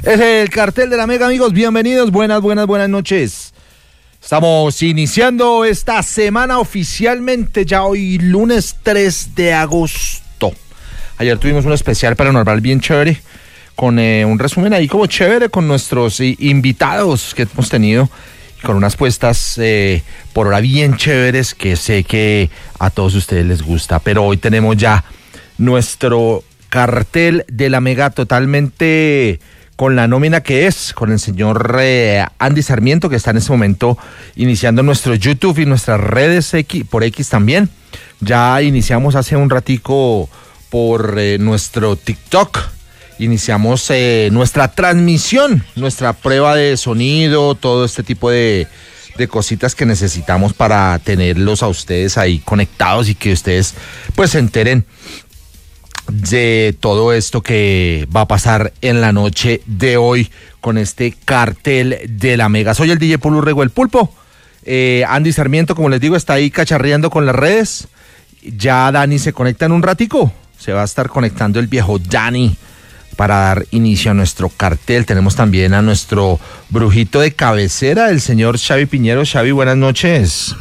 Es el Cartel de la Mega, amigos, bienvenidos, buenas noches. Estamos iniciando esta semana oficialmente, ya hoy lunes 3 de agosto. Ayer tuvimos un especial paranormal bien chévere, con un resumen ahí como chévere con nuestros invitados que hemos tenido, con unas puestas por hora bien chéveres que sé que a todos ustedes les gusta. Pero hoy tenemos ya nuestro Cartel de la Mega totalmente con la nómina que es, con el señor Andy Sarmiento, que está en este momento iniciando nuestro YouTube y nuestras redes por X también. Ya iniciamos hace un ratico por nuestro TikTok, iniciamos nuestra transmisión, nuestra prueba de sonido, todo este tipo de cositas que necesitamos para tenerlos a ustedes ahí conectados y que ustedes pues se enteren de todo esto que va a pasar en la noche de hoy con este Cartel de la Mega. Soy el DJ Pulpo Rego, el Pulpo. Andy Sarmiento, como les digo, está ahí cacharreando con las redes. Ya Dani se conecta en un ratico. Se va a estar conectando el viejo Dani para dar inicio a nuestro cartel. Tenemos también a nuestro brujito de cabecera, el señor Xavi Piñero. Xavi, buenas noches.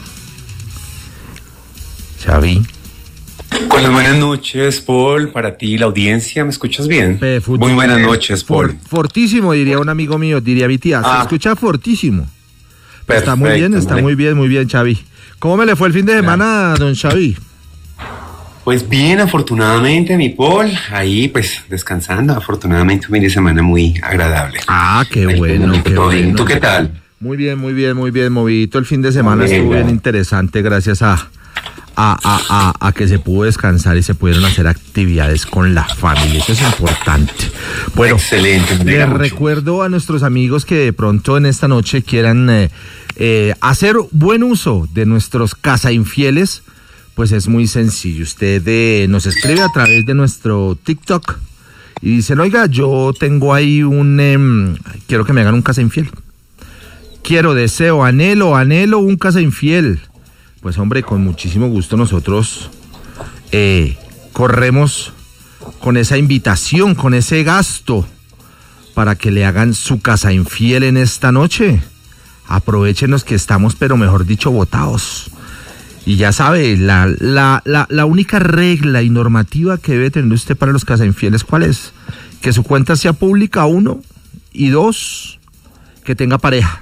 Xavi. Hola, buenas noches, Paul, para ti, la audiencia, ¿me escuchas bien? Muy buenas noches, Paul. Fortísimo, diría un amigo mío, diría mi tía, se escucha fortísimo. Perfecto, está muy bien, Xavi. ¿Cómo me le fue el fin de semana, don Xavi? Pues bien, afortunadamente, mi Paul, ahí pues descansando, afortunadamente un fin de semana muy agradable. Qué bueno, qué bueno. ¿Tú qué tal? Muy bien, movidito el fin de semana, estuvo bien interesante, gracias a que se pudo descansar y se pudieron hacer actividades con la familia. Eso es importante. Bueno, excelente. Les recuerdo a nuestros amigos que de pronto en esta noche quieran hacer buen uso de nuestros cazainfieles, pues es muy sencillo. Usted nos escribe a través de nuestro TikTok y dicen, oiga, yo tengo ahí quiero que me hagan un cazainfiel. Deseo, anhelo un cazainfiel. Pues hombre, con muchísimo gusto nosotros corremos con esa invitación, con ese gasto para que le hagan su cazainfiel en esta noche. Aprovéchenos que estamos, pero mejor dicho, botados. Y ya sabe, la única regla y normativa que debe tener usted para los cazainfieles, ¿cuál es? Que su cuenta sea pública, 1, y 2, que tenga pareja.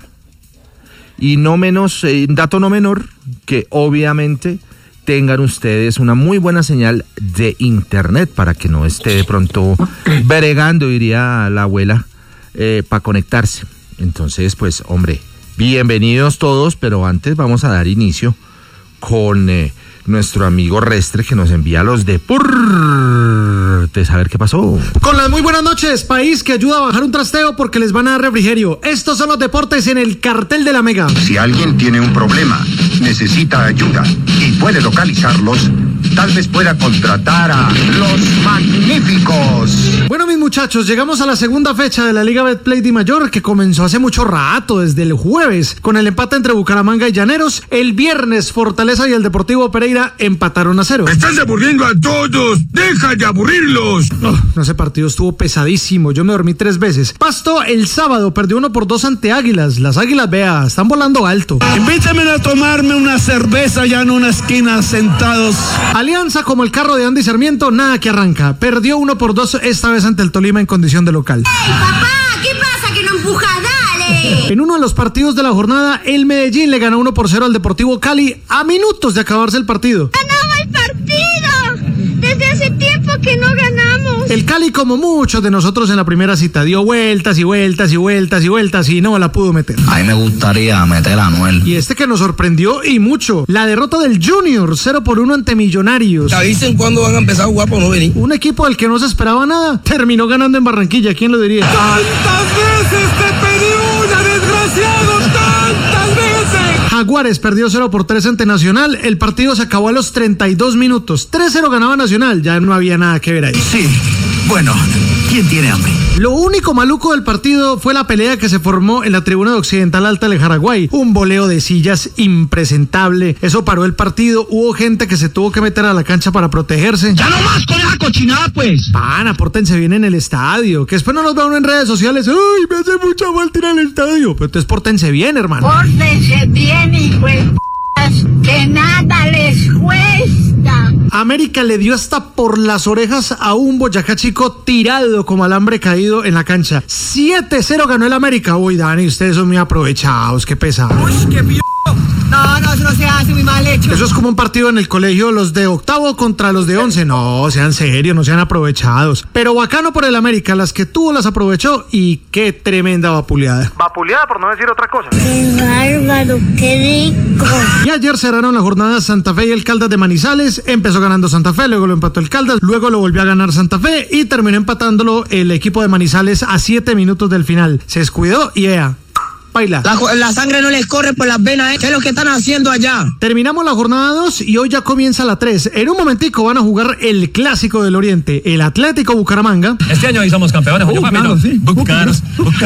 Y no menos, dato no menor, que obviamente tengan ustedes una muy buena señal de internet para que no esté de pronto bregando, diría la abuela, para conectarse. Entonces, pues, hombre, bienvenidos todos, pero antes vamos a dar inicio con nuestro amigo Restre, que nos envía los deportes. A ver qué pasó. Con las muy buenas noches, país que ayuda a bajar un trasteo porque les van a dar refrigerio. Estos son los deportes en el Cartel de la Mega. Si alguien tiene un problema, necesita ayuda y puede localizarlos, tal vez pueda contratar a Los Magníficos. Bueno, mis muchachos, llegamos a la segunda fecha de la Liga Betplay Di Mayor, que comenzó hace mucho rato, desde el jueves, con el empate entre Bucaramanga y Llaneros. El viernes, Fortaleza y el Deportivo Pereira empataron a 0. ¡Estás aburriendo a todos! ¡Deja de aburrirlos! No, ese partido estuvo pesadísimo, yo me dormí 3 veces. Pasto el sábado perdió 1-2 ante Águilas. Las Águilas, vea, están volando alto. Invítame a tomarme una cerveza ya en una esquina sentados. Alianza, como el carro de Andy Sarmiento, nada que arranca. Perdió 1-2 esta vez ante el Tolima en condición de local. ¡Ey, papá! ¿Qué pasa que no empujas? ¡Dale! En uno de los partidos de la jornada, el Medellín le ganó 1-0 al Deportivo Cali a minutos de acabarse el partido. ¡Ganamos el partido! Desde hace tiempo que no ganamos. El Cali, como muchos de nosotros en la primera cita, dio vueltas y no la pudo meter. A mí me gustaría meter a Anuel. Y que nos sorprendió y mucho, la derrota del Junior, 0-1 ante Millonarios. ¿Te dicen cuándo van a empezar a jugar por no venir? Un equipo del que no se esperaba nada, terminó ganando en Barranquilla, ¿quién lo diría? ¡Tantas veces te pedí una, desgraciado! ¡Tantas veces! Jaguares perdió 0-3 ante Nacional, el partido se acabó a los 32 minutos. 3-0 ganaba Nacional, ya no había nada que ver ahí. Sí, Bueno, ¿quién tiene hambre? Lo único maluco del partido fue la pelea que se formó en la tribuna de Occidental Alta del Jaraguay. Un boleo de sillas impresentable. Eso paró el partido. Hubo gente que se tuvo que meter a la cancha para protegerse. ¡Ya no más con esa cochinada, pues! Pan, pórtense bien en el estadio. Que después no nos vea uno en redes sociales. ¡Ay, me hace mucha falta ir al estadio! Pero entonces pórtense bien, hermano. Pórtense bien, hijo de que nada les cuesta. América le dio hasta por las orejas a un Boyacá Chico tirado como alambre caído en la cancha. 7-0 ganó el América. Uy, Dani, ustedes son muy aprovechados, qué pesado. Uy, qué p***. No, eso no se hace, muy mal hecho. Eso es como un partido en el colegio, los de octavo contra los de 11. No, sean serios, no sean aprovechados. Pero bacano por el América, las que tuvo las aprovechó y qué tremenda vapuleada. Vapuleada por no decir otra cosa. ¡Qué bárbaro, qué rico! Y ayer cerraron la jornada Santa Fe y el Caldas de Manizales. Empezó ganando Santa Fe, luego lo empató el Caldas, luego lo volvió a ganar Santa Fe y terminó empatándolo el equipo de Manizales a 7 minutos del final. Se descuidó y baila. La sangre no les corre por las venas, ¿eh? ¿Qué es lo que están haciendo allá? Terminamos la jornada 2 y hoy ya comienza la 3. En un momentico van a jugar el clásico del Oriente, el Atlético Bucaramanga. Este año ahí somos campeones, claro, sí. Bucaros.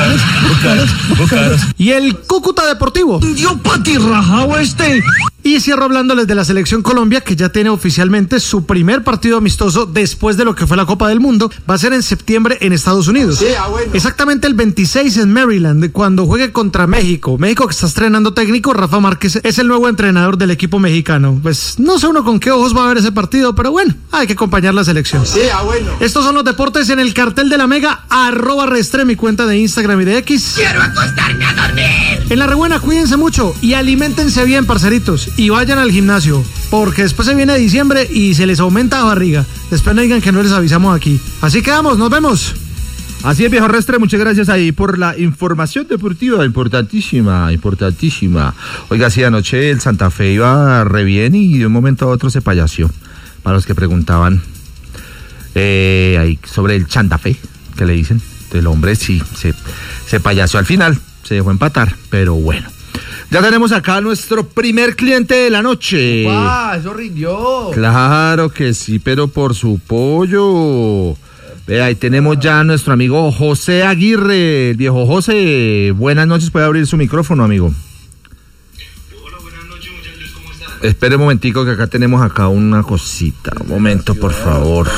Y el Cúcuta Deportivo. Yo patirrajao este. Y cierro hablándoles de la Selección Colombia, que ya tiene oficialmente su primer partido amistoso después de lo que fue la Copa del Mundo. Va a ser en septiembre en Estados Unidos. Sí, bueno. Exactamente el 26 en Maryland, cuando juegue contra México. México que está estrenando técnico, Rafa Márquez es el nuevo entrenador del equipo mexicano. Pues no sé uno con qué ojos va a ver ese partido, pero bueno, hay que acompañar la selección. Sí, bueno. Estos son los deportes en el cartel de la Mega, @Restre, mi cuenta de Instagram y de X. ¡Quiero acostarme a dormir! En la rebuena, cuídense mucho y aliméntense bien, parceritos. Y vayan al gimnasio, porque después se viene diciembre y se les aumenta la barriga. Después no digan que no les avisamos aquí. Así quedamos, nos vemos. Así es, viejo Restre, muchas gracias ahí por la información deportiva, importantísima. Oiga, sí, anoche el Santa Fe iba re bien y de un momento a otro se payaseó. Para los que preguntaban ahí sobre el Santa Fe, que le dicen, el hombre sí, se payaseó al final, se dejó empatar, pero bueno. Ya tenemos acá a nuestro primer cliente de la noche. ¡Guau! Eso rindió. Claro que sí, pero por su pollo. Ve, ahí tenemos ya a nuestro amigo José Aguirre, el viejo José. Buenas noches, puede abrir su micrófono, amigo. Hola, buenas noches, muchachos, ¿cómo están? Espere un momentico que acá tenemos acá una cosita. Un momento, por favor.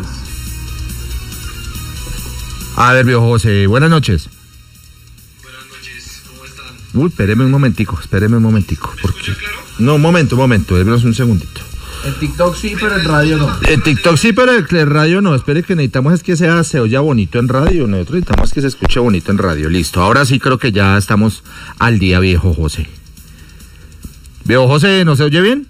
A ver, viejo José, buenas noches. Buenas noches, ¿cómo están? Uy, espéreme un momentico. ¿Escucha claro? No, un momento, démonos un segundito. En TikTok sí, pero en radio no. En TikTok sí, pero en radio no. Espere, que necesitamos es que se oya bonito en radio. Nosotros necesitamos que se escuche bonito en radio. Listo, ahora sí creo que ya estamos al día, viejo José. Viejo José, ¿no se oye bien?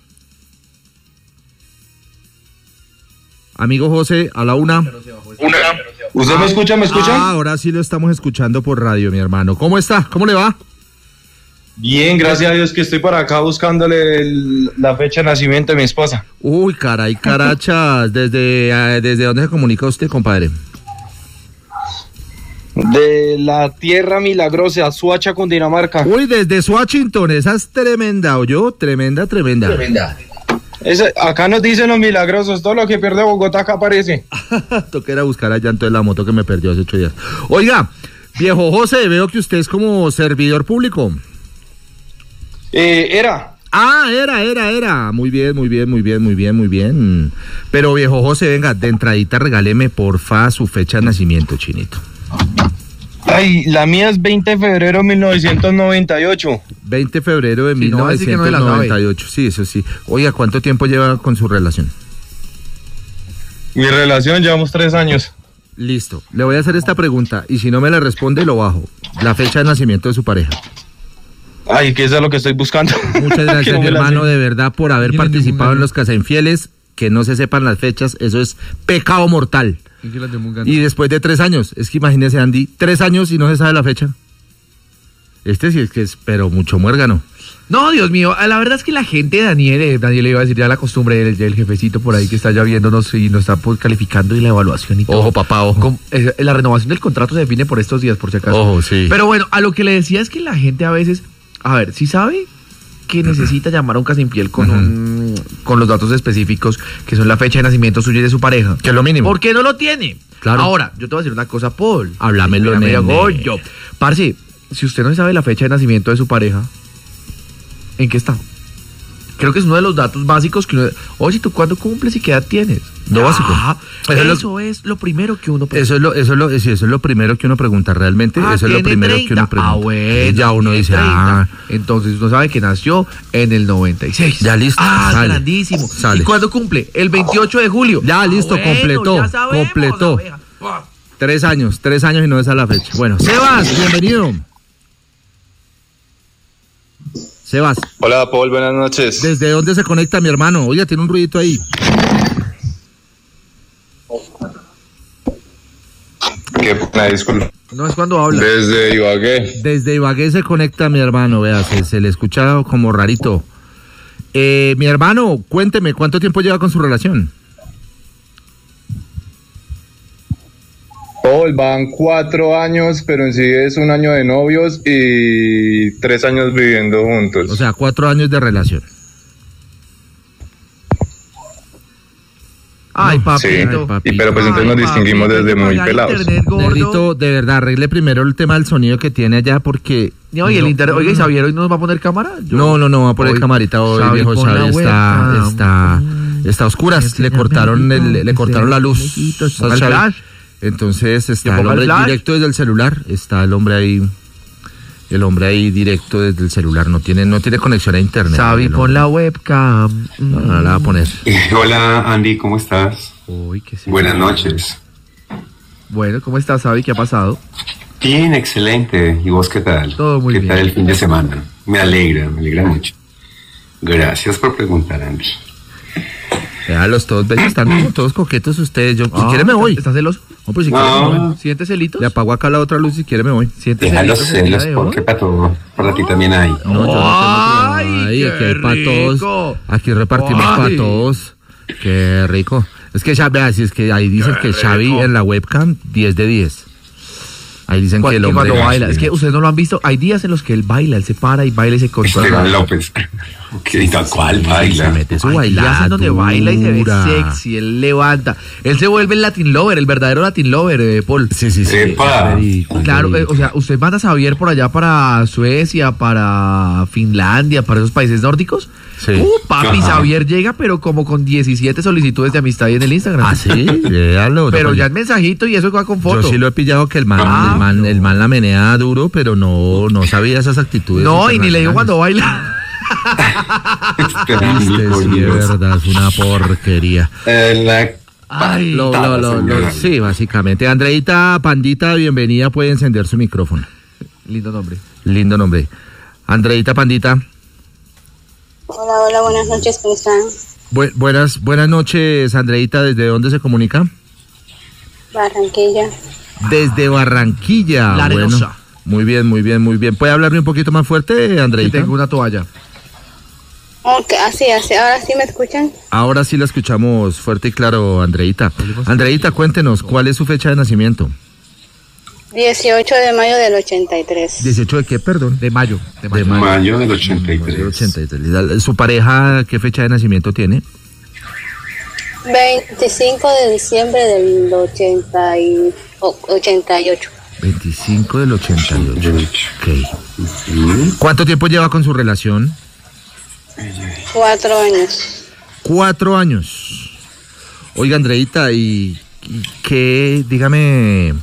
Amigo José, a la una. ¿Usted me escucha? Ahora sí lo estamos escuchando por radio, mi hermano. ¿Cómo está? ¿Cómo le va? Bien, gracias a Dios, que estoy por acá buscándole la fecha de nacimiento de mi esposa. Uy, caray, carachas. ¿Desde dónde se comunica usted, compadre? De la tierra milagrosa, Suacha, Cundinamarca. Uy, desde Washington, esa es tremenda, ¿oyó? Tremenda. Acá nos dicen los milagrosos, todo lo que pierde Bogotá acá aparece. Toca ir a buscar allá entonces la moto que me perdió hace 8 días. Oiga, viejo José, veo que usted es como servidor público. Era. Era. Muy bien. Pero viejo José, venga, de entradita regáleme porfa su fecha de nacimiento, chinito. Ay, la mía es 20 de febrero de 1998. 20 de febrero de 1998, sí, eso sí. Oiga, ¿cuánto tiempo lleva con su relación? Mi relación, llevamos 3 años. Listo, le voy a hacer esta pregunta y si no me la responde, lo bajo. La fecha de nacimiento de su pareja. Ay, que eso es lo que estoy buscando. Muchas gracias, mi hermano, de verdad, por haber participado en los Casainfieles. Que no se sepan las fechas, eso es pecado mortal. Y después de 3 años, es que imagínese, Andy, 3 años y no se sabe la fecha. Este sí es que es, pero mucho muérgano. No, Dios mío, la verdad es que la gente, Daniel le iba a decir ya la costumbre del jefecito por ahí que está ya viéndonos y nos está calificando y la evaluación y todo. Ojo, papá, ojo. La renovación del contrato se define por estos días, por si acaso. Ojo, sí. Pero bueno, a lo que le decía es que la gente a veces, a ver, ¿sí sabe que necesita llamar a un Casinfiel con los datos específicos, que son la fecha de nacimiento suya y de su pareja. Que es lo mínimo. ¿Por qué no lo tiene? Claro. Ahora, yo te voy a decir una cosa, Paul. Háblamelo, Mira, nene. Goyo. Parce, si usted no sabe la fecha de nacimiento de su pareja, ¿en qué está? Creo que es uno de los datos básicos que uno... Oye, ¿tú cuándo cumples y qué edad tienes? Lo básico. Eso es lo primero que uno pregunta. Eso es lo primero que uno pregunta realmente. Eso es lo ¿tiene primero 30? que uno pregunta. Bueno, Y ya uno tiene dice, 30. Entonces uno sabe que nació en el 96. Ya listo. Sale. Grandísimo. Sale. ¿Y cuándo cumple? El 28 de julio. Ya listo, Bueno, completó. ya sabemos, Completó. abeja. 3 años y no es a la fecha. Bueno, Sebas, bienvenido. Sebas, Hola, Paul, buenas noches. ¿desde dónde se conecta mi hermano? Oye, tiene un ruidito ahí. Qué pena, disculpa. No es cuando habla. Desde Ibagué. Desde Ibagué se conecta mi hermano, vea, se le escucha como rarito. Mi hermano, cuénteme, ¿cuánto tiempo lleva con su relación? Paul, van 4 años, pero en sí es 1 año de novios y 3 años viviendo juntos. O sea, 4 años de relación. Ay, Sí, papito. pero pues entonces nos distinguimos desde muy pelados. Negrito, de verdad, arregle primero el tema del sonido que tiene allá porque... No, y el internet. Oiga, ¿y Xavier hoy nos va a poner cámara? No, va a poner Hoy, camarita hoy, Xavi, viejo. pon la Xavi webcam. está a oscuras. Le cortaron la luz. Ponga el Xavi. flash. Entonces está ponga el el hombre flash. directo desde el celular. Está el hombre ahí directo desde el celular. No tiene conexión a internet. Xavi, el pon hombre. la webcam. No la va a poner. Hola Andy, ¿cómo estás? Uy, qué sí. Buenas noches. Bueno, ¿cómo estás, Xavi? ¿Qué ha pasado? Bien, excelente. ¿Y vos qué tal? Todo muy bien. ¿Qué tal el fin de semana? Me alegra mucho. Gracias por preguntar, Andy. Los todos bellos, están como todos coquetos ustedes. Yo, si quiere me voy. ¿Estás celoso? No, pues si quiere me voy. No, ¿Sientes celitos? Le apago acá la otra luz si quiere me voy. ¿Sientes deja los celitos el día celos, de hoy? porque para ti también hay. No, yo no tengo ¡Ay, Ay, qué aquí hay para rico! todos. Aquí repartimos Ay. para todos. Qué rico. Es que Xavi, así es que ahí dicen que Xavi rico. en la webcam 10 de 10. Ahí dicen que el Que hombre cuando baila, es que ustedes no lo han visto, hay días en los que él baila, él se para y baila y se Esteban controla. López. ¿Qué tal cual se baila? mete su Hay días en donde bailadura. baila y se ve sexy, él levanta. Él se vuelve el Latin Lover, el verdadero Latin Lover, Paul. Sí. Epa. Claro, o sea, usted manda a Xavier por allá para Suecia, para Finlandia, para esos países nórdicos. Sí. Papi, Ajá. Xavier llega, pero como con 17 solicitudes de amistad ahí en el Instagram. Ah, sí, véalo. Pero No, ya en mensajito y eso va con foto. yo sí lo he pillado que el man la menea duro, pero no sabía esas actitudes. No, y ni le digo cuando baila. Esteban, Este por sí, es Dios. verdad, es una porquería. Ay, Sí, básicamente. Andreita Pandita, bienvenida, puede encender su micrófono. lindo nombre. Lindo nombre. Andreita Pandita. Hola, buenas noches, ¿cómo están? Buenas noches, Andreita, ¿desde dónde se comunica? Barranquilla. Desde Barranquilla. La Arenosa. Bueno, muy bien. ¿Puede hablarme un poquito más fuerte, Que Andreita? tengo una toalla. Ok, así, ahora sí me escuchan. Ahora sí la escuchamos fuerte y claro, Andreita. Andreita, cuéntenos, ¿cuál es su fecha de nacimiento? 18 de mayo del 83. ¿18 de qué, perdón? De mayo. Mayo del 83. 83. ¿Su pareja qué fecha de nacimiento tiene? 25 de diciembre del 88. 25 del 88. Ok. ¿Cuánto tiempo lleva con su relación? 4 años. 4 años. Oiga, Andreita, ¿y qué, dígame,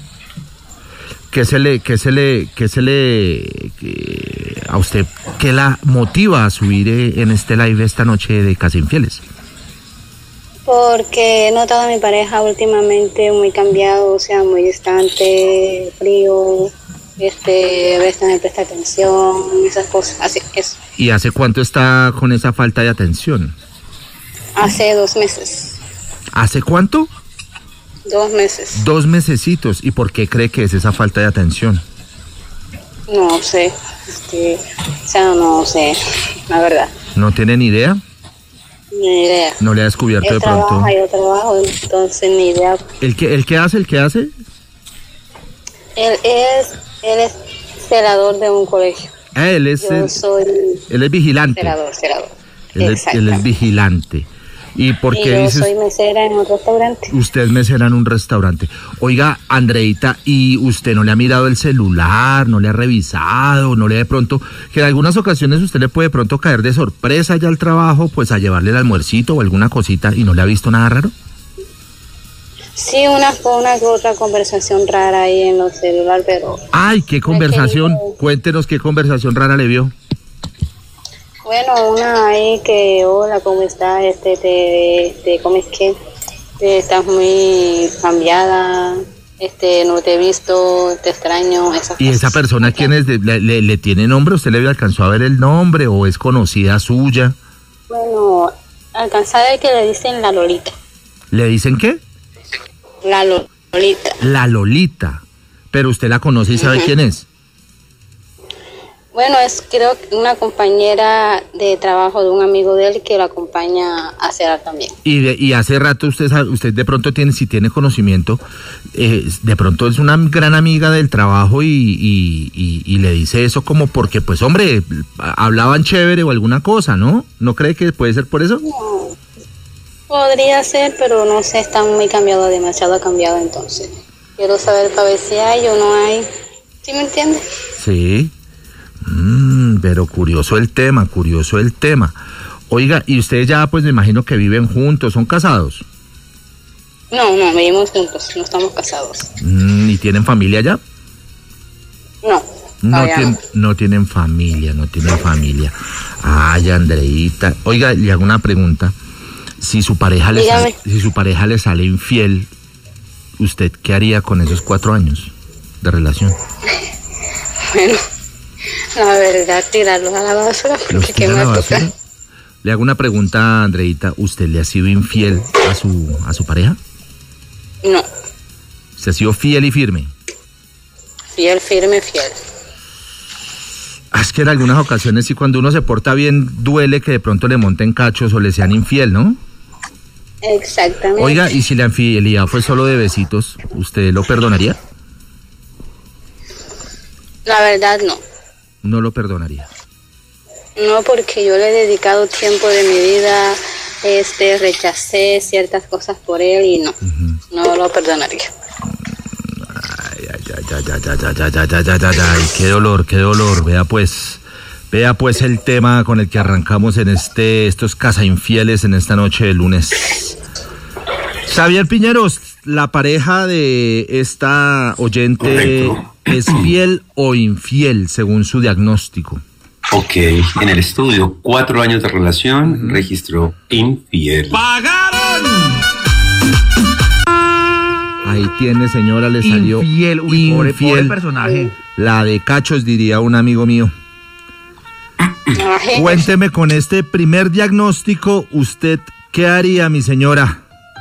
a usted, qué la motiva a subir en este live esta noche de Casi Infieles? Porque he notado a mi pareja últimamente muy cambiado, o sea, muy distante, frío, a veces no me presta atención, esas cosas, así es. ¿Y hace cuánto está con esa falta de atención? Hace 2 meses. ¿Hace cuánto? 2 meses. 2 mesecitos. ¿Y por qué cree que es esa falta de atención? No sé, o sea, no sé, la verdad, ¿No tiene ni idea? ni idea. ¿No le ha descubierto Él de pronto? trabaja, yo trabajo, entonces ni idea. ¿El qué hace? Él es celador de un colegio. Él es vigilante. Cerador. Él es vigilante. ¿Y por qué yo soy mesera en un restaurante. Usted es mesera en un restaurante. Oiga, Andreita, ¿y usted no le ha mirado el celular, no le ha revisado, no le de pronto, que en algunas ocasiones usted le puede de pronto caer de sorpresa ya al trabajo, pues a llevarle el almuercito o alguna cosita y no le ha visto nada raro? Sí, una que otra conversación rara ahí en los celulares, pero... Ay, ¿qué conversación? Cuéntenos qué conversación rara le vio. Bueno, una ahí que, hola, ¿cómo estás? ¿Cómo es que? Estás muy cambiada, no te he visto, te extraño, esas ¿Y esa persona quién es? ¿Le tiene nombre? ¿Usted le alcanzó a ver el nombre o es conocida suya? Bueno, alcanzada es que le dicen la Lolita. ¿Le dicen qué? La Lolita. La Lolita. Pero usted la conoce y sabe quién es. Bueno, es creo que una compañera de trabajo de un amigo de él que lo acompaña a cenar también. Y hace rato usted de pronto si tiene conocimiento, de pronto es una gran amiga del trabajo y le dice eso como porque, pues hombre, hablaban chévere o alguna cosa, ¿no? ¿No cree que puede ser por eso? No, podría ser, pero no sé, está muy cambiado, demasiado cambiado entonces. Quiero saber para ver si hay o no hay. ¿Sí me entiende? Sí. Pero curioso el tema. Oiga, y ustedes ya pues me imagino que viven juntos, ¿son casados? No, vivimos juntos, no estamos casados. ¿Y tienen familia ya? No. No tienen familia. Ay, Andreita. Oiga, le hago una pregunta. Si su pareja le sale infiel, ¿usted qué haría con esos 4 años de relación? Bueno, la verdad, tirarlos a la basura, porque ¿qué me toca? Le hago una pregunta, Andreita. ¿Usted le ha sido infiel a su pareja? No. ¿Se ha sido fiel y firme? Fiel, firme, fiel. Es que en algunas ocasiones, si cuando uno se porta bien, duele que de pronto le monten cachos o le sean infiel, ¿no? Exactamente. Oiga, ¿y si la infidelidad fue solo de besitos, usted lo perdonaría? La verdad, no. No lo perdonaría. No, porque yo le he dedicado tiempo de mi vida, rechacé ciertas cosas por él y no lo perdonaría. Ay, qué dolor. Vea pues el tema con el que arrancamos en estos cazainfieles en esta noche de lunes. Xavier Piñeros, la pareja de esta oyente, ¿correcto?, ¿es fiel o infiel según su diagnóstico? Ok, en el estudio, 4 años de relación, registró infiel. ¡Pagaron! Ahí tiene, señora, le salió infiel. Pobre personaje. La de cachos, diría un amigo mío. Cuénteme, con este primer diagnóstico, ¿usted qué haría, mi señora?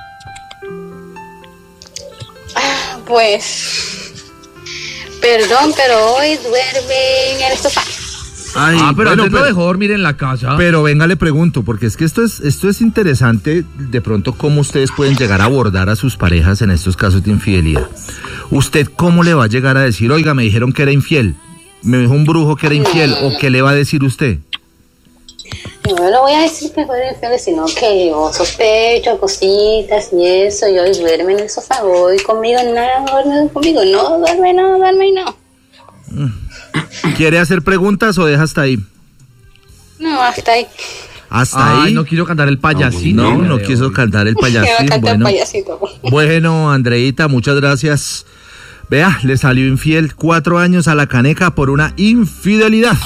Pues, perdón, pero hoy duerme en el sofá. Ay, pero antes lo dejó dormir en la casa. Pero venga, le pregunto, porque es que esto es interesante, de pronto cómo ustedes pueden llegar a abordar a sus parejas en estos casos de infidelidad. ¿Usted cómo le va a llegar a decir, oiga, me dijeron que era infiel, me dijo un brujo que era infiel, o qué le va a decir usted? No lo voy a decir que fue infiel, sino que yo sospecho cositas y eso, y hoy duerme en el sofá, hoy conmigo, nada, duerme conmigo, no, duerme y no. ¿Quiere hacer preguntas o deja hasta ahí? No, hasta ahí. ¿Hasta ahí? No quiero cantar el payasito. No quiso cantar el payasito. Bueno, Andreita, muchas gracias. Vea, le salió infiel 4 años a la caneca por una infidelidad.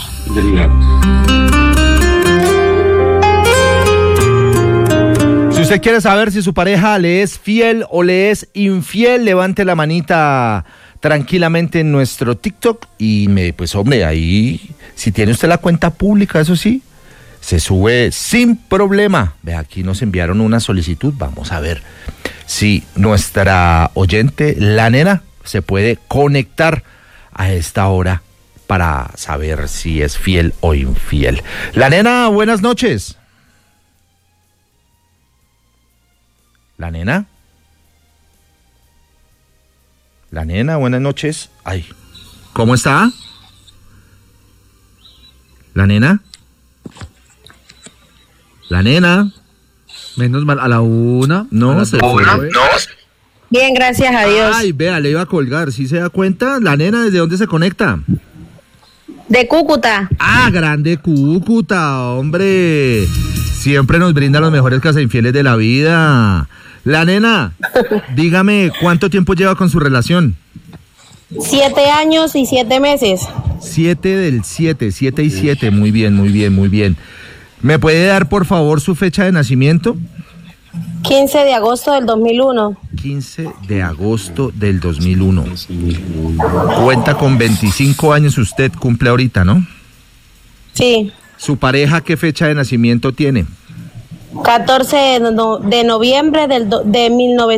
Si usted quiere saber si su pareja le es fiel o le es infiel, levante la manita tranquilamente en nuestro TikTok y pues hombre, ahí si tiene usted la cuenta pública, eso sí, se sube sin problema. Ve, aquí nos enviaron una solicitud, vamos a ver si nuestra oyente, la nena, se puede conectar a esta hora para saber si es fiel o infiel. La nena, buenas noches. La nena, buenas noches. Ay, ¿cómo está? ¿La nena? ¿La nena? Menos mal, a la 1. No, se fue. Bien, gracias a Dios. Ay, vea, le iba a colgar. ¿Sí se da cuenta? ¿La nena desde dónde se conecta? De Cúcuta. Ah, grande Cúcuta, hombre. Siempre nos brinda los mejores casainfieles de la vida. La nena, dígame, ¿cuánto tiempo lleva con su relación? 7 años y 7 meses. 7 del 7, 7 y 7. Muy bien, muy bien, muy bien. ¿Me puede dar, por favor, su fecha de nacimiento? 15 de agosto del 2001. 15 de agosto del 2001. Cuenta con 25 años, usted cumple ahorita, ¿no? Sí. ¿Su pareja qué fecha de nacimiento tiene? 14 de noviembre de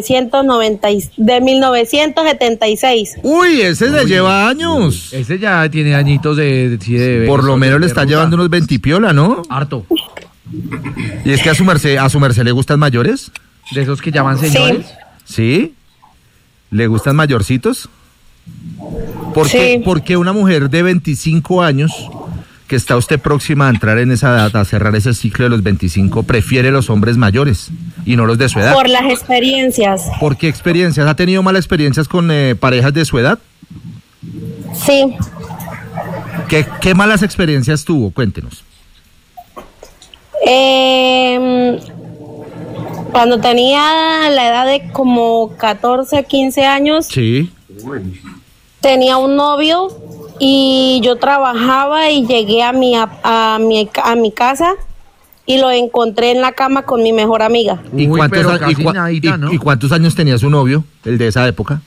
1976. Uy, ese le lleva años. Ese ya tiene añitos de por lo menos le está llevando unos 20 piola, ¿no? Harto. ¿Y es que a su merced le gustan mayores? ¿De esos que llaman señores? ¿Sí? ¿Le gustan mayorcitos? Sí. ¿Por qué una mujer de 25 años, que está usted próxima a entrar en esa edad, a cerrar ese ciclo de los 25, prefiere los hombres mayores y no los de su edad? Por las experiencias. ¿Por qué experiencias? ¿Ha tenido malas experiencias con parejas de su edad? Sí. ¿Qué malas experiencias tuvo? Cuéntenos. Cuando tenía la edad de como 14, 15 años, sí, tenía un novio y yo trabajaba y llegué a mi casa y lo encontré en la cama con mi mejor amiga. ¿Y cuántos años tenía su novio, el de esa época?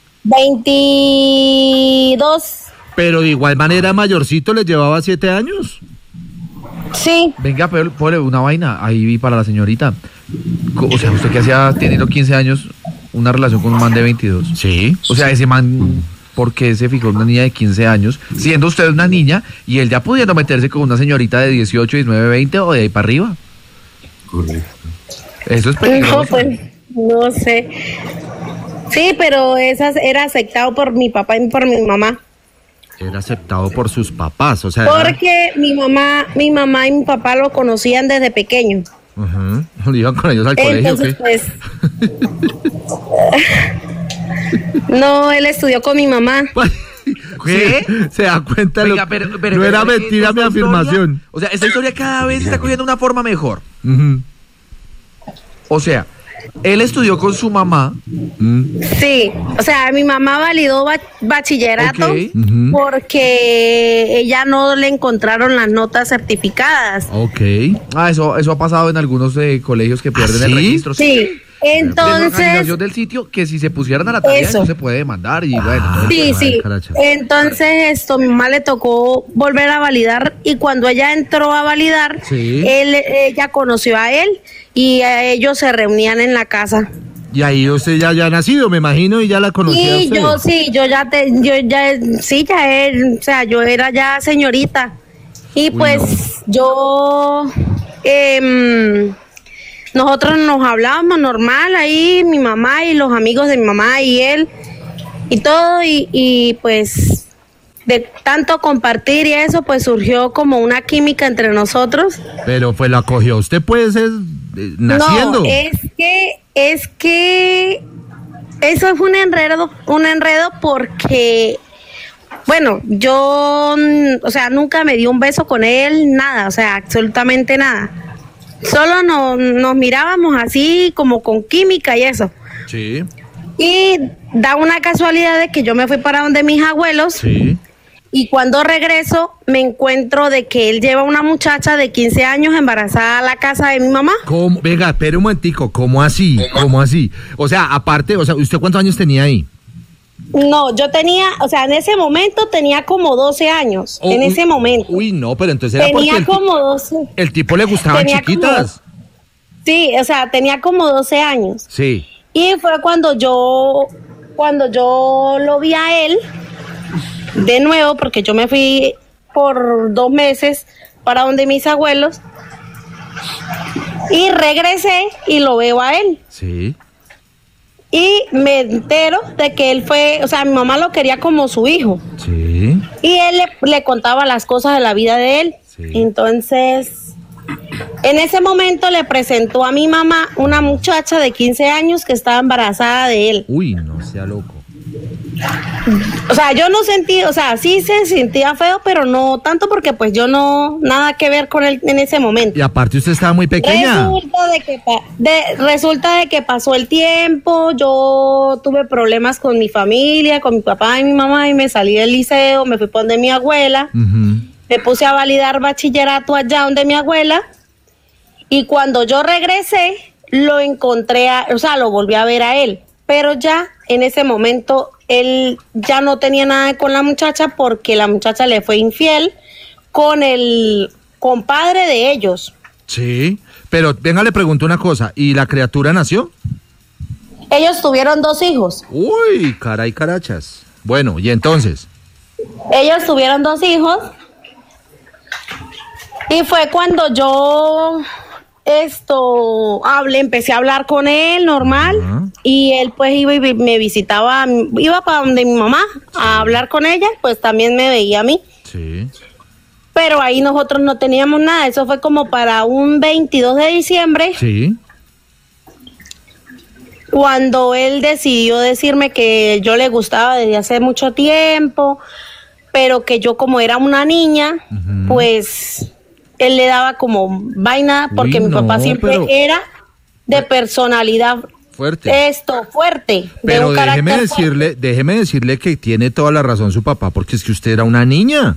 22. Pero de igual manera mayorcito, le llevaba 7 años. Sí. Venga, pero una vaina, ahí vi para la señorita. O sea, usted que hacía teniendo 15 años una relación con un man de 22. Sí. O sea, ese man, ¿por qué se fijó en una niña de 15 años? Siendo usted una niña y él ya pudiendo meterse con una señorita de 18, 19, 20 o de ahí para arriba. Correcto. Eso es peligroso. No, pues, no sé. Sí, pero esas era aceptado por mi papá y por mi mamá. Era aceptado por sus papás, o sea... Porque mi mamá y mi papá lo conocían desde pequeño. Ajá. ¿Iban con ellos al Entonces, colegio pues... No, él estudió con mi mamá. ¿Qué? Se da cuenta. Venga, no era mentira mi afirmación. O sea, esta historia cada vez está cogiendo una forma mejor. Uh-huh. O sea, él estudió con su mamá. Sí, o sea, mi mamá validó bachillerato, okay, porque ella no le encontraron las notas certificadas. Ok. Ah, eso ha pasado en algunos colegios que pierden el registro. Sí. Entonces, del sitio, que si se pusieran a la tarea no se puede demandar y bueno. Sí. Entonces mi mamá le tocó volver a validar y cuando ella entró a validar, ella conoció a él y a ellos se reunían en la casa. Y ahí usted ya ha nacido, me imagino, y ya la conocía Y usted. yo era ya señorita. Y pues nosotros nos hablábamos normal ahí, mi mamá y los amigos de mi mamá y él y todo, y pues de tanto compartir y eso, pues surgió como una química entre nosotros. Pero pues la acogió usted, pues, naciendo. No, es que eso fue un enredo porque, bueno, yo, o sea, nunca me di un beso con él, nada, o sea, absolutamente nada. Solo nos mirábamos así como con química y eso. Sí. Y da una casualidad de que yo me fui para donde mis abuelos. Sí. Y cuando regreso me encuentro de que él lleva una muchacha de 15 años embarazada a la casa de mi mamá. ¿Cómo? Venga, espere un momentico, ¿cómo así? O sea, aparte, ¿usted cuántos años tenía ahí? No, yo tenía, o sea, en ese momento tenía como 12 años, ese momento. Uy, no, pero entonces era tenía porque como 12. El tipo le gustaban chiquitas. Sí, o sea, tenía como 12 años. Sí. Y fue cuando yo lo vi a él de nuevo, porque yo me fui por 2 meses para donde mis abuelos y regresé y lo veo a él. Sí. Y me entero de que él fue, o sea, mi mamá lo quería como su hijo. Sí. Y él le contaba las cosas de la vida de él. Sí. Entonces, en ese momento le presentó a mi mamá una muchacha de 15 años que estaba embarazada de él. Uy, no sea loco. O sea, yo no sentí, o sea, sí se sentía feo, pero no tanto porque pues yo no, nada que ver con él en ese momento. Y aparte usted estaba muy pequeña. Resulta de que pasó el tiempo, yo tuve problemas con mi familia, con mi papá y mi mamá, y me salí del liceo, me fui por donde mi abuela, me puse a validar bachillerato allá donde mi abuela, y cuando yo regresé, lo encontré, lo volví a ver a él, pero ya en ese momento él ya no tenía nada con la muchacha porque la muchacha le fue infiel con el compadre de ellos. Sí, pero venga, le pregunto una cosa, ¿y la criatura nació? Ellos tuvieron 2 hijos. Uy, caray, carachas. Bueno, ¿y entonces? Ellos tuvieron 2 hijos y fue cuando yo empecé a hablar con él normal. Y él pues iba y me visitaba, iba para donde mi mamá a hablar con ella, pues también me veía a mí. Sí. Pero ahí nosotros no teníamos nada, eso fue como para un 22 de diciembre. Sí. Cuando él decidió decirme que yo le gustaba desde hace mucho tiempo, pero que yo como era una niña, pues él le daba como vaina porque mi papá siempre era de personalidad fuerte. Fuerte. Pero de un déjeme decirle que tiene toda la razón su papá, porque es que usted era una niña.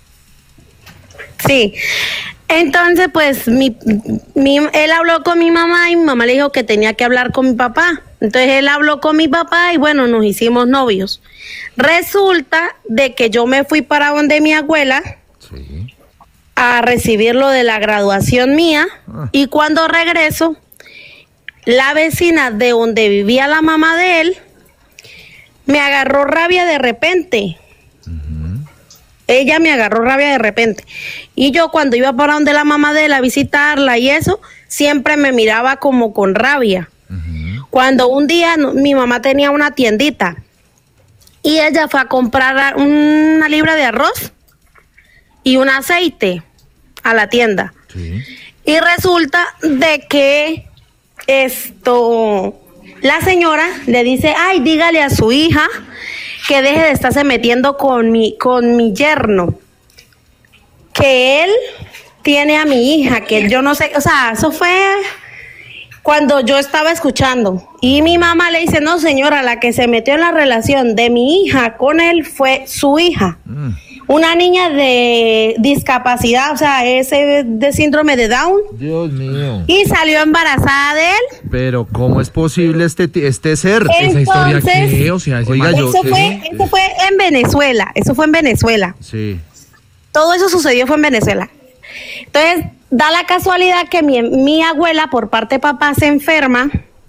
Sí. Entonces, pues, él habló con mi mamá y mi mamá le dijo que tenía que hablar con mi papá. Entonces, él habló con mi papá y bueno, nos hicimos novios. Resulta de que yo me fui para donde mi abuela a recibirlo de la graduación mía y cuando regreso, la vecina de donde vivía la mamá de él me agarró rabia de repente. Ella me agarró rabia de repente. Y yo cuando iba para donde la mamá de él a visitarla y eso, siempre me miraba como con rabia. Cuando un día mi mamá tenía una tiendita y ella fue a comprar una libra de arroz y un aceite a la tienda. Y resulta de que la señora le dice, ay, dígale a su hija que deje de estarse metiendo con mi yerno, que él tiene a mi hija, que yo no sé, o sea, eso fue cuando yo estaba escuchando. Y mi mamá le dice, no señora, la que se metió en la relación de mi hija con él fue su hija. Una niña de discapacidad, o sea, ese de síndrome de Down. Dios mío. Y salió embarazada de él. Pero ¿cómo es posible este ser? Entonces, ¿esa historia qué? O sea, oiga, eso fue en Venezuela. Eso fue en Venezuela. Sí. Todo eso sucedió fue en Venezuela. Entonces, da la casualidad que mi abuela, por parte de papá, se enferma.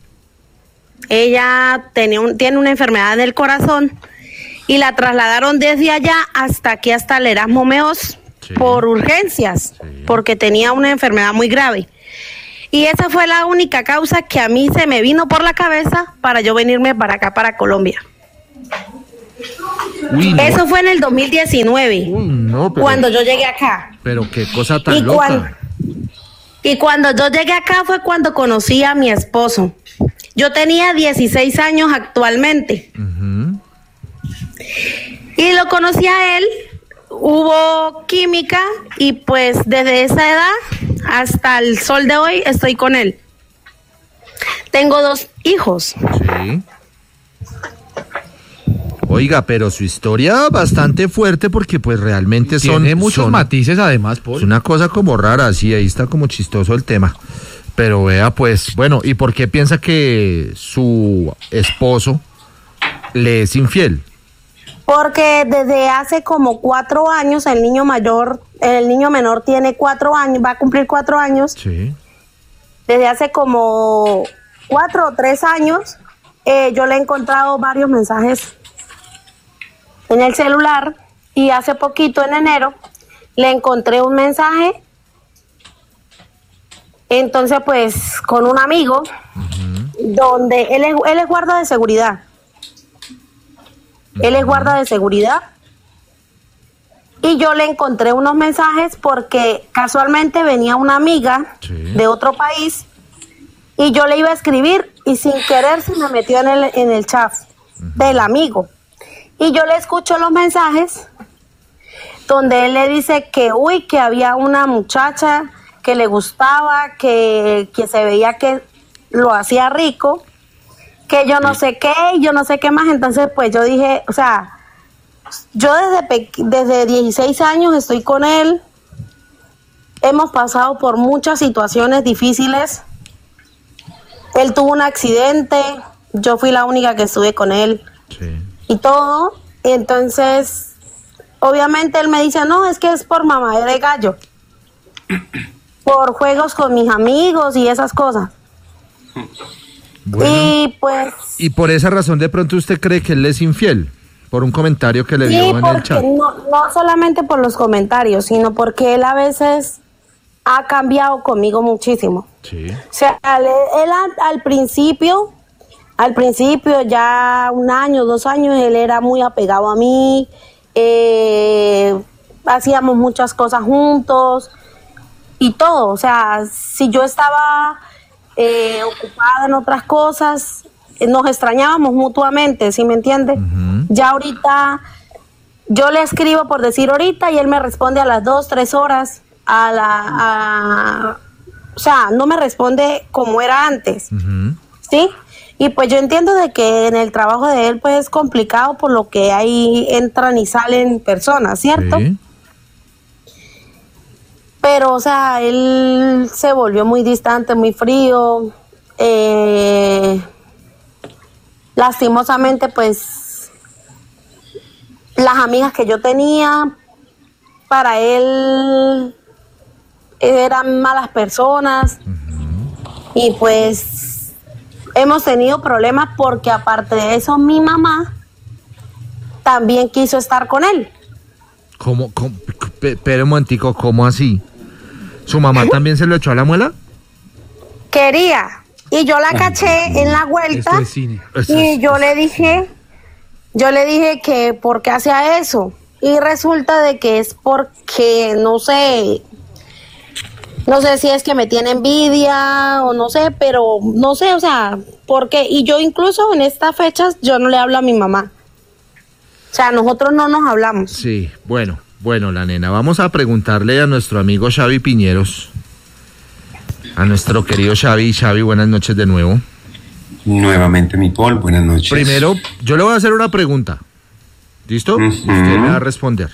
Ella tiene una enfermedad del corazón. Y la trasladaron desde allá hasta aquí, hasta el Erasmo Meos, por urgencias, porque tenía una enfermedad muy grave. Y esa fue la única causa que a mí se me vino por la cabeza para yo venirme para acá, para Colombia. Uy, no. Eso fue en el 2019, cuando yo llegué acá. Pero qué cosa tan loca. Y cuando yo llegué acá fue cuando conocí a mi esposo. Yo tenía 16 años actualmente. Y lo conocí a él, hubo química y pues desde esa edad hasta el sol de hoy estoy con él. Tengo 2 hijos. Sí. Oiga, pero su historia bastante fuerte porque pues realmente tiene muchos matices además, Paul. Es una cosa como rara, sí, ahí está como chistoso el tema. Pero vea pues, bueno, ¿y por qué piensa que su esposo le es infiel? Porque desde hace como 4 años, el niño menor tiene 4 años, va a cumplir 4 años. Sí. Desde hace como 4 o 3 años, yo le he encontrado varios mensajes en el celular y hace poquito, en enero, le encontré un mensaje. Entonces, pues, con un amigo, donde él es guarda de seguridad. Él es guarda de seguridad Y yo le encontré unos mensajes porque casualmente venía una amiga de otro país y yo le iba a escribir y sin querer se me metió en el chat del amigo. Y yo le escucho los mensajes donde él le dice que había una muchacha que le gustaba, que se veía que lo hacía rico, que yo no sé qué, yo no sé qué más. Entonces pues yo dije, o sea, yo desde 16 años estoy con él, hemos pasado por muchas situaciones difíciles, él tuvo un accidente, yo fui la única que estuve con él y todo, entonces obviamente él me dice, no, es que es por mamadera de gallo, por juegos con mis amigos y esas cosas. Bueno, y pues... Y por esa razón de pronto usted cree que él es infiel, por un comentario que le dio en el chat. No solamente por los comentarios, sino porque él a veces ha cambiado conmigo muchísimo. Sí. O sea, él al principio, ya 1 año, 2 años, él era muy apegado a mí, hacíamos muchas cosas juntos y todo. O sea, si yo estaba ocupada en otras cosas, nos extrañábamos mutuamente, ¿sí me entiende? Ya ahorita, yo le escribo por decir ahorita y él me responde a las 2, 3 horas, o sea, no me responde como era antes, ¿sí? Y pues yo entiendo de que en el trabajo de él pues es complicado por lo que ahí entran y salen personas, ¿cierto? Sí. Pero, o sea, él se volvió muy distante, muy frío, lastimosamente pues las amigas que yo tenía para él eran malas personas y pues hemos tenido problemas porque aparte de eso mi mamá también quiso estar con él. ¿Cómo? Pero un momentico, ¿cómo así? ¿Su mamá también se lo echó a la muela? Quería. Y yo la caché en la vuelta y yo le dije que por qué hacía eso. Y resulta de que es porque, no sé si es que me tiene envidia o no sé, pero no sé, o sea, ¿por qué? Y yo incluso en estas fechas yo no le hablo a mi mamá. O sea, nosotros no nos hablamos. Sí, bueno, la nena, vamos a preguntarle a nuestro amigo Xavi Piñeros. A nuestro querido Xavi. Xavi, buenas noches de nuevo. Nuevamente, mi Paul, buenas noches. Primero, yo le voy a hacer una pregunta. ¿Listo? Usted me va a responder.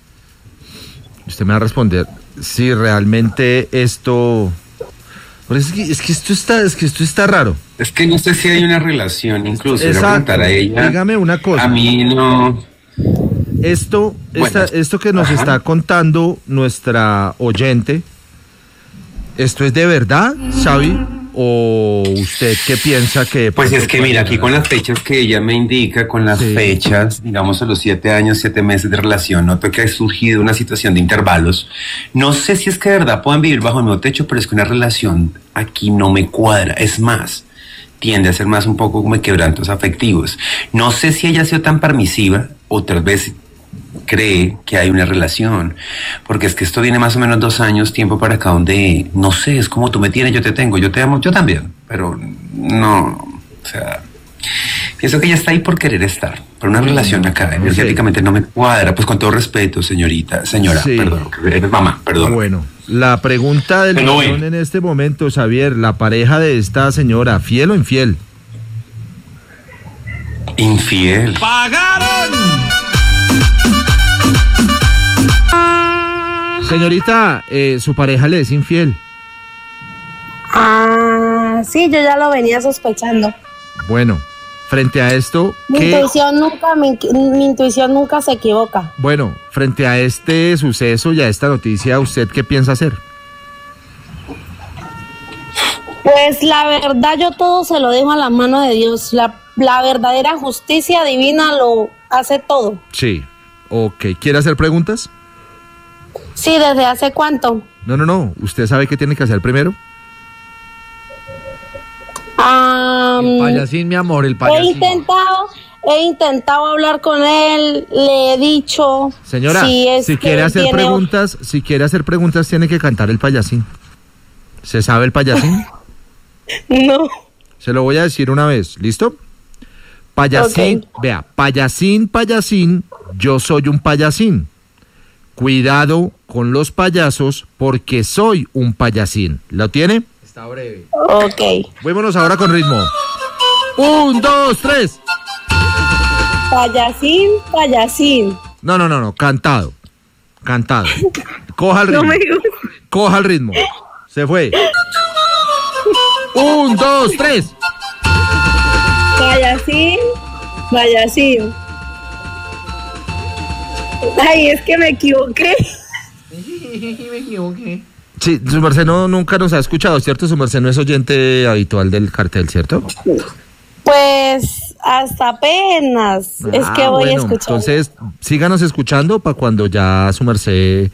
Usted me va a responder si realmente esto... Es que esto está raro. Es que no sé si hay una relación, incluso. Exacto. A ella. Dígame una cosa. A mí no... Esto que nos está contando nuestra oyente, ¿esto es de verdad, Xavi? ¿O usted qué piensa que...? Pues es que mira, aquí con las fechas que ella me indica, con las fechas, digamos a los 7 años, 7 meses de relación, noto que ha surgido una situación de intervalos. No sé si es que de verdad puedan vivir bajo el mismo techo, pero es que una relación aquí no me cuadra. Es más, tiende a ser más un poco como quebrantos afectivos. No sé si ella ha sido tan permisiva, o tal vez cree que hay una relación, porque es que esto viene más o menos 2 años, tiempo para acá, donde, no sé, es como tú me tienes, yo te tengo, yo te amo, yo también, pero no, o sea, pienso que ella está ahí por querer estar, pero una relación acá, energéticamente no me cuadra, pues con todo respeto, señora, perdón, eres mamá, perdón. Bueno, la pregunta del millón en este momento, Xavier, la pareja de esta señora, ¿fiel o infiel? Infiel. ¡Pagaron! Señorita, su pareja le es infiel. Sí, yo ya lo venía sospechando. Bueno, frente a esto... Mi intuición nunca se equivoca. Bueno, frente a este suceso y a esta noticia, ¿usted qué piensa hacer? Pues la verdad yo todo se lo dejo a las manos de Dios. La verdadera justicia divina lo hace todo. Sí, ok. ¿Quiere hacer preguntas? Sí, ¿desde hace cuánto? No. ¿Usted sabe qué tiene que hacer primero? El payasín, mi amor, el payasín. he intentado hablar con él, le he dicho. Señora, si quiere hacer preguntas, tiene que cantar el payasín. ¿Se sabe el payasín? No. Se lo voy a decir una vez, ¿listo? Payasín, vea, payasín, payasín, yo soy un payasín. Cuidado con los payasos porque soy un payasín. ¿Lo tiene? Está breve. Ok. Vámonos ahora con ritmo. 1, 2, 3. Payasín, payasín. No, cantado. Coja el ritmo. No me gusta. Coja el ritmo. Se fue. 1, 2, 3. Payasín, payasín. Ay, es que me equivoqué. Sí, su merced nunca nos ha escuchado, ¿cierto? Su merced no es oyente habitual del cartel, ¿cierto? Pues hasta apenas. Es que voy a escuchar. Entonces, síganos escuchando para cuando ya su merced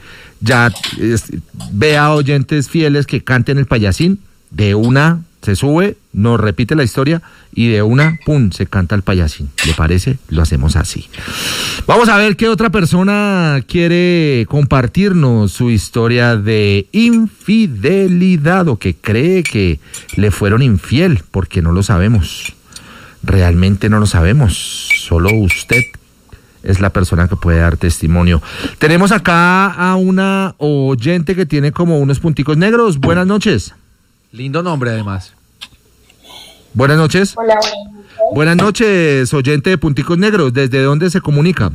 vea oyentes fieles que canten el payasín, de una se sube, nos repite la historia y de una, pum, se canta el payasín. ¿Le parece? Lo hacemos así. Vamos a ver qué otra persona quiere compartirnos su historia de infidelidad o que cree que le fueron infiel, porque no lo sabemos. Realmente no lo sabemos. Solo usted es la persona que puede dar testimonio. Tenemos acá a una oyente que tiene como unos punticos negros. Buenas noches. Lindo nombre, además. Buenas noches. Hola. Buenas noches, oyente de punticos negros. ¿Desde dónde se comunica?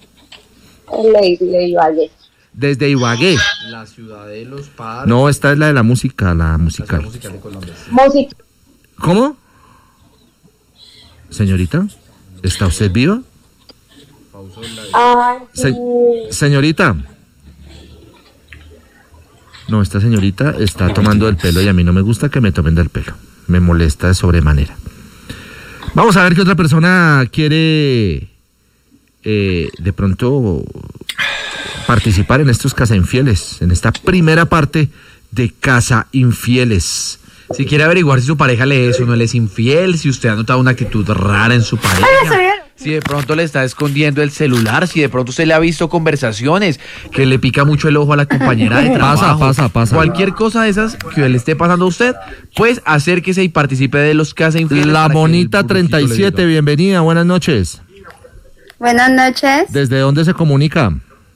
Ibagué. Desde Ibagué. La ciudad de los padres. No, esta es la de la música, la musical. La musical de Colombia. Música. ¿Cómo? Señorita, ¿está usted viva? Señorita. No, esta señorita está tomando del pelo y a mí no me gusta que me tomen del pelo. Me molesta de sobremanera. Vamos a ver qué otra persona quiere de pronto participar en estos Casa Infieles, en esta primera parte de Casa Infieles. Si quiere averiguar si su pareja le es o no le es infiel, si usted ha notado una actitud rara en su pareja, si de pronto le está escondiendo el celular, si de pronto usted le ha visto conversaciones, que le pica mucho el ojo a la compañera de trabajo. Pasa. Cualquier cosa de esas que le esté pasando a usted, pues acérquese y participe de los Casa Infieles. La Monita 37, bienvenida, buenas noches. Buenas noches. ¿Desde dónde se comunica?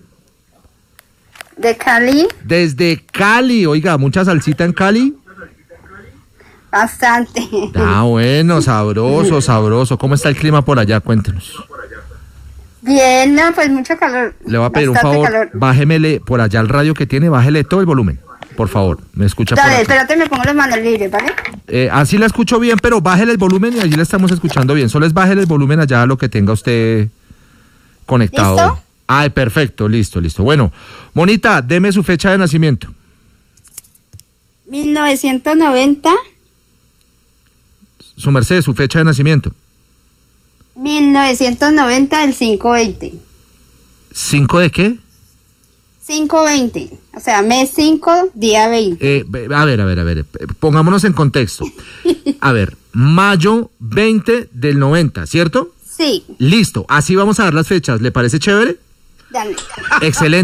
¿De Cali? Desde Cali, oiga, ¿mucha salsita en Cali? Bastante. Ah, bueno, sabroso. ¿Cómo está el clima por allá? Cuéntenos. Bien, no, pues mucho calor. Le voy a pedir un Bastante favor, calor. bájemele por allá el radio que tiene, bájele todo el volumen, por favor. Me escucha por Dale, acá. espérate, me pongo las manos libres, ¿vale? Así la escucho bien, pero bájele el volumen y allí la estamos escuchando bien. Solo es bájele el volumen allá a lo que tenga usted conectado. ¿Listo? Ay, perfecto, listo. Bueno, Monita, deme su fecha de nacimiento. 1990. Su merced, su fecha de nacimiento. 1990, el 520. ¿5 de qué? 520. O sea, mes 5, día 20. A ver. Pongámonos en contexto. A ver, mayo 20 del 90, ¿cierto? Sí. Listo, así vamos a dar las fechas. ¿Le parece chévere? Dale. Excelente.